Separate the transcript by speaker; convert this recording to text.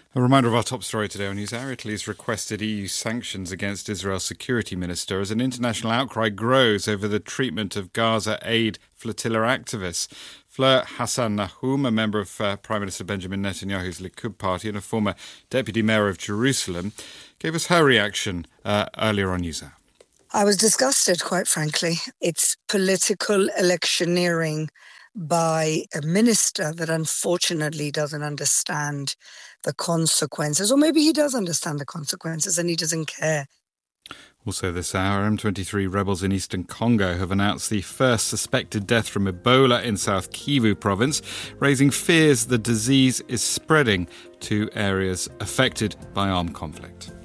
Speaker 1: A reminder of our top story today on NewsHour. Italy's requested EU sanctions against Israel's security minister as an international outcry grows over the treatment of Gaza aid flotilla activists. Fleur Hassan Nahum, a member of Prime Minister Benjamin Netanyahu's Likud party and a former deputy mayor of Jerusalem, gave us her reaction earlier on NewsHour.
Speaker 2: I was disgusted, quite frankly. It's political electioneering by a minister that unfortunately doesn't understand the consequences, or maybe he does understand the consequences and he doesn't care.
Speaker 1: Also this hour, M23 rebels in eastern Congo have announced the first suspected death from Ebola in South Kivu province, raising fears the disease is spreading to areas affected by armed conflict.